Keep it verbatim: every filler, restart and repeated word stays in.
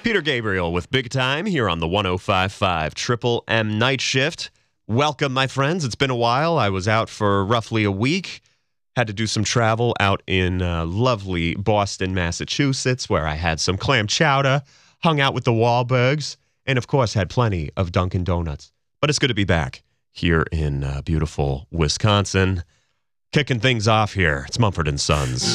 Peter Gabriel with Big Time here on the one oh five point five Triple M Night Shift. Welcome, my friends. It's been a while. I was out for roughly a week. Had to do some travel out in uh, lovely Boston, Massachusetts, where I had some clam chowder, hung out with the Wahlbergs, and of course had plenty of Dunkin' Donuts. But it's good to be back here in uh, beautiful Wisconsin. Kicking things off here, it's Mumford and Sons.